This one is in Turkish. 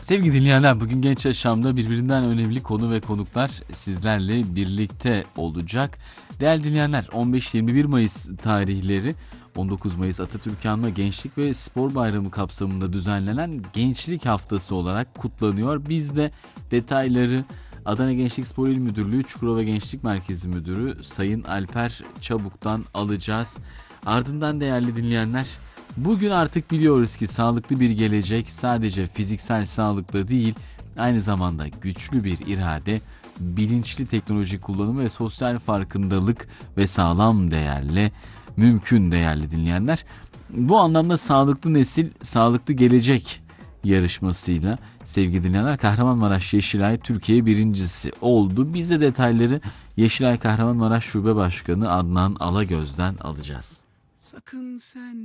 Sevgili dinleyenler, bugün Genç Yaşam'da birbirinden önemli konu ve konuklar sizlerle birlikte olacak. Değerli dinleyenler, 15-21 Mayıs tarihleri 19 Mayıs Atatürk Anma Gençlik ve Spor Bayramı kapsamında düzenlenen Gençlik Haftası olarak kutlanıyor. Biz de detayları Adana Gençlik Spor İl Müdürlüğü Çukurova Gençlik Merkezi Müdürü Sayın Alper Çabuk'tan alacağız. Ardından değerli dinleyenler, bugün artık biliyoruz ki sağlıklı bir gelecek sadece fiziksel sağlıkla değil, aynı zamanda güçlü bir irade, bilinçli teknoloji kullanımı ve sosyal farkındalık ve sağlam değerle mümkün değerli dinleyenler. Bu anlamda sağlıklı nesil, sağlıklı gelecek yarışmasıyla sevgili dinleyenler Kahramanmaraş Yeşilay Türkiye birincisi oldu. Biz de detayları Yeşilay Kahramanmaraş Şube Başkanı Adnan Alagöz'den alacağız. Sakın sen